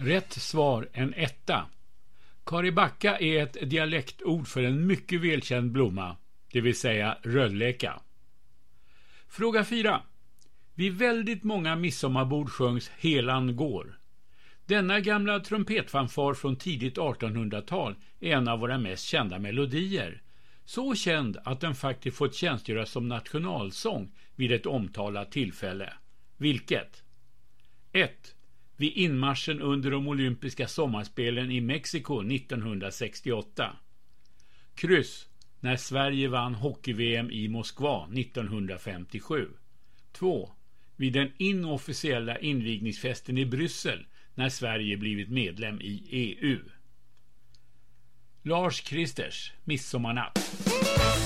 Rätt svar en etta. Karibacka är ett dialektord för en mycket välkänd blomma, det vill säga rödleka. Fråga 4. Vid väldigt många midsommarbord sjöngs Helan går. Denna gamla trumpetfanfar från tidigt 1800-tal är en av våra mest kända melodier. Så känd att den faktiskt fått tjänstgöra som nationalsång vid ett omtalat tillfälle. Vilket? 1. Vid inmarschen under de olympiska sommarspelen i Mexiko 1968. Kryss. När Sverige vann hockey-VM i Moskva 1957. 2. Vid den inofficiella invigningsfesten i Bryssel när Sverige blivit medlem i EU. Lars Kristers Midsommarnatt.